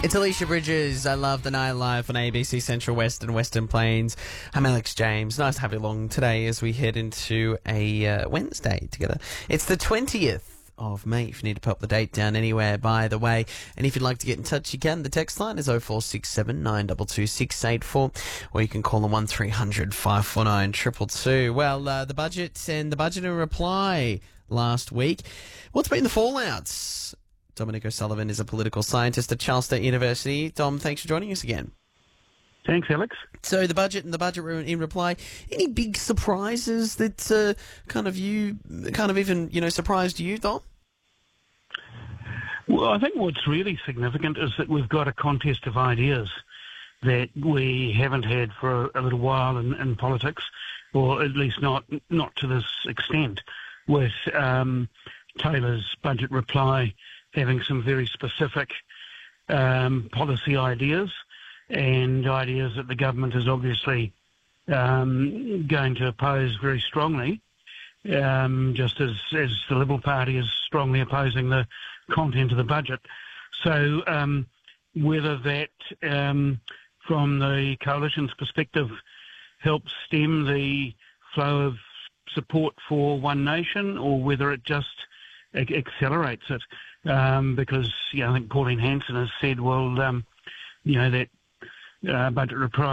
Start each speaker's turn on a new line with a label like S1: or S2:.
S1: It's Alicia Bridges. I love the nightlife on ABC Central West and Western Plains. I'm Alex James. Nice to have you along today as we head into a Wednesday together. It's the 20th of May, if you need to pop the date down anywhere, by the way. And if you'd like to get in touch, you can. The text line is 0467 922 684, or you can call on 1300 549 222. Well, the budget and the budget in reply last week. What's been the fallouts? Dominic O'Sullivan is a political scientist at Charles State University. Dom, thanks for joining us again.
S2: Thanks, Alex.
S1: So the budget and the budget in reply, any big surprises that even surprised you, Dom?
S2: Well, I think what's really significant is that we've got a contest of ideas that we haven't had for a little while in politics, or at least not to this extent, with Taylor's budget reply having some very specific policy ideas and ideas that the government is obviously going to oppose very strongly, just as the Liberal Party is strongly opposing the content of the budget. So whether that, from the coalition's perspective, helps stem the flow of support for One Nation, or whether it just accelerates it, because I think Pauline Hanson has said, well, that budget reply